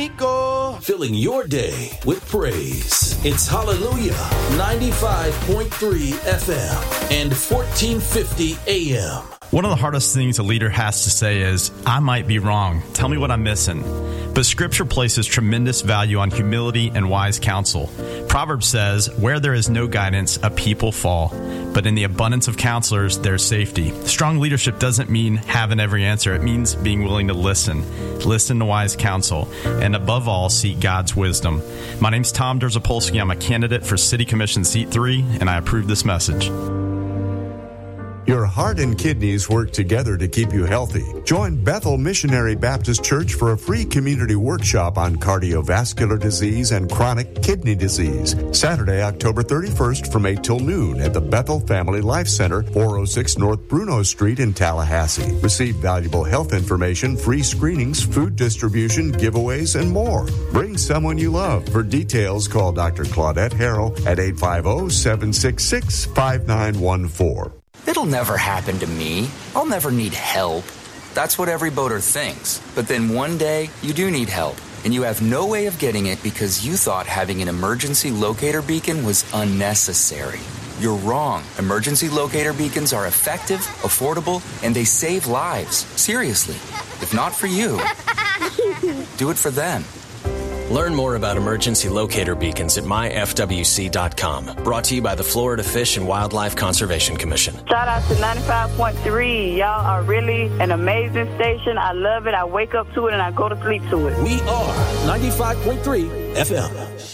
conmigo. Filling your day with praise. It's Hallelujah 95.3 FM and 1450 AM. One of the hardest things a leader has to say is, I might be wrong. Tell me what I'm missing. But Scripture places tremendous value on humility and wise counsel. Proverbs says, where there is no guidance, a people fall. But in the abundance of counselors, there's safety. Strong leadership doesn't mean having every answer. It means being willing to listen. Listen to wise counsel. And above all, seek God's wisdom. My name's Tom Derzapolsky. I'm a candidate for City Commission Seat 3, and I approve this message. Your heart and kidneys work together to keep you healthy. Join Bethel Missionary Baptist Church for a free community workshop on cardiovascular disease and chronic kidney disease. Saturday, October 31st from 8 till noon at the Bethel Family Life Center, 406 North Bruno Street in Tallahassee. Receive valuable health information, free screenings, food distribution, giveaways, and more. Bring someone you love. For details, call Dr. Claudette Harrell at 850-766-5914. It'll never happen to me. I'll never need help. That's what every boater thinks. But then one day, you do need help, and you have no way of getting it because you thought having an emergency locator beacon was unnecessary. You're wrong. Emergency locator beacons are effective, affordable, and they save lives. Seriously. If not for you, do it for them. Learn more about emergency locator beacons at myfwc.com. Brought to you by the Florida Fish and Wildlife Conservation Commission. Shout out to 95.3. Y'all are really an amazing station. I love it. I wake up to it and I go to sleep to it. We are 95.3 FM.